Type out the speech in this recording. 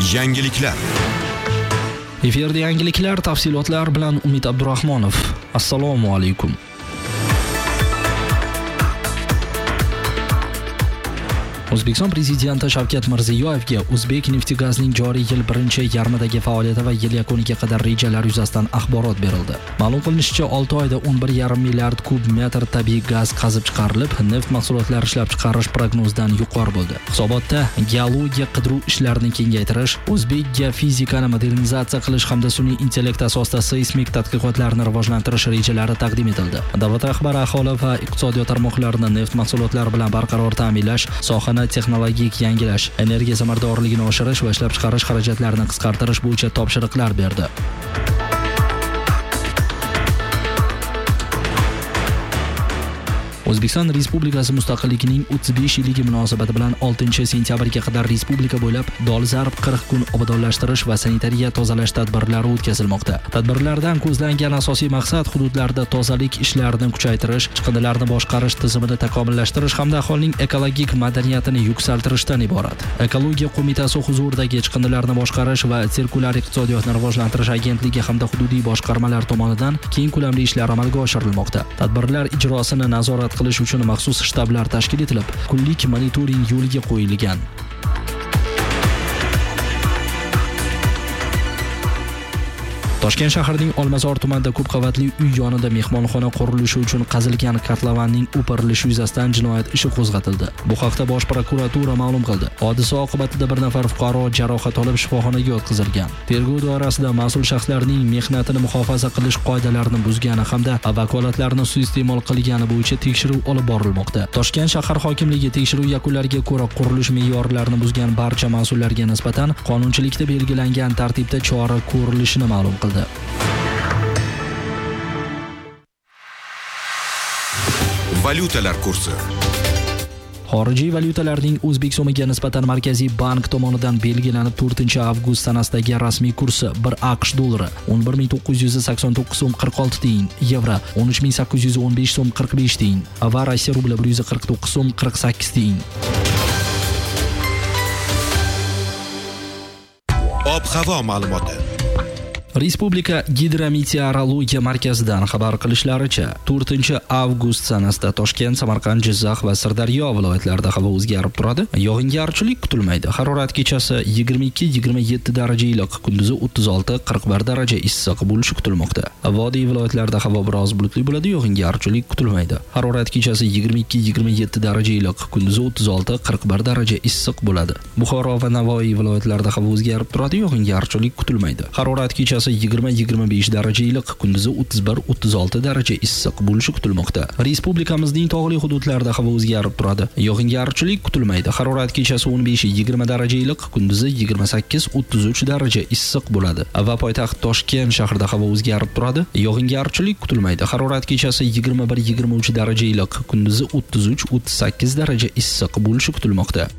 Yangiliklar. Efirda yangiliklar tafsilotlar bilan Umid Abdurahmonov. Assalomu alaykum. O'zbekiston prezidenti Shavkat Mirziyoyevga O'zbekneftgazning joriy yil birinchi yarmidagi faoliyati va yil yakuniga qadar rejalar yuzasidan axborot berildi. Ma'lum qilinishicha, 6 oyda 11,5 milliard kub metr tabiiy gaz qazib chiqarilib, neft mahsulotlari ishlab chiqarish prognozdan yuqori bo'ldi. Hisobotda geologiya qidiruv ishlarini kengaytirish, o'zbek geofizikani modernizatsiya qilish hamda sun'iy intellekt asosida seysmik tadqiqotlarni rivojlantirish rejalari taqdim etildi. Davlat rahbari aholi va iqtisodiyot tarmoqlarini neft mahsulotlari bilan barqaror ta'minlash, sohani texnologik yangilash, energiya samaradorligini oshirish va ishlab chiqarish xarajatlarini qisqartirish bo'yicha topshiriqlar berdi. O'zbekiston Respublikasi mustaqilligining 35-yilligi munosabati bilan 6-sentyabrga qadar respublika bo'ylab dolzarb 40 kun obodonlashtirish va sanitariya tozalash tadbirlari o'tkazilmoqda. Tadbirlardan ko'zlangan asosiy maqsad hududlarda tozalik ishlarini kuchaytirish, chiqindilarni boshqarish tizimini takomillashtirish hamda aholining ekologik madaniyatini yuksaltirishdan iborat. Ekologiya qo'mitasi huzuridagi chiqindilarni boshqarish va sirkulyar iqtisodiyotni rivojlantirish agentligi hamda hududiy boshqarmalar tomonidan keng ko'lamli ishlar amalga oshirilmoqda. Tadbirlar ijrosini nazorat qilish uchun maxsus shtablar tashkil etilib, kunlik monitoring yo'lga qo'yilgan. Toshkent shahrining Olmazor tumanida ko'p qavatli uy yonida mehmonxona qurilishi uchun qazilgan kotlavanning o'pirilishi yuzasidan jinoyat ishi qo'zg'atildi. Bu haqda Bosh prokuratura ma'lum qildi. Hodisa oqibatida bir nafar fuqaro jarohat olib shifoxonaga yotqizilgan. Tergov doirasida mas'ul shaxslarning mehnatini muhofaza qilish qoidalarini buzgani hamda vakolatlarini suiiste'mol qilgani bo'yicha tekshiruv olib borilmoqda. Toshkent shahar hokimligi tekshiruv yakunlariga ko'ra qurilish me'yorlarini buzgan barcha mas'ullarga nisbatan qonunchilikda belgilangan tartibda chora ko'rilishini ma'lum qildi. Valyutalar kursi. Xorijiy valyutalarning o'zbek so'miga nisbatan Markaziy bank tomonidan belgilanib 4-avgust sanasidagi rasmiy kursi 1 AQSh dollari 11,989 so'm 46 tiyin, yevro 13,815 so'm 45 tiyin va Rossiya rubli 149 so'm 48 tiyin. Ob-havo ma'lumoti. Respublika gidrometeorologiya markazidan xabar qilishlaricha, 4-avgust sanasida Toshkent, Samarqand, Jizzax va Sirdaryo viloyatlarida havo o'zgarib turadi. Yog'ingarchilik kutilmaydi. Harorat kechasi 22-27 daraja iliq, kunduzi 36-41 daraja issiq bo'lishi kutilmoqda. Vodiy viloyatlarida havo biroz bulutli bo'ladi, yog'ingarchilik kutilmaydi. Harorat kechasi 22-27 daraja iliq, kunduzi 36-41 daraja issiq bo'ladi. Buxoro va Navoiy viloyatlarida havo o'zgarib turadi, yog'ingarchilik kutilmaydi. Harorat kechasi 20-25 daraja iliq, kunduzi 31-36 daraja issiq bo'lishi kutilmoqda. Respublikamizning tog'li hududlarida havo o'zgarib turadi. Yog'ingarchilik kutilmaydi. Harorat kechasi 15-20 daraja iliq, kunduzi 28-33 daraja issiq bo'ladi. Va poytaxt Toshkent shahrida havo o'zgarib turadi. Yog'ingarchilik kutilmaydi. Harorat kechasi 21-23 daraja iliq, kunduzi 33-38 daraja issiq bo'lishi kutilmoqda.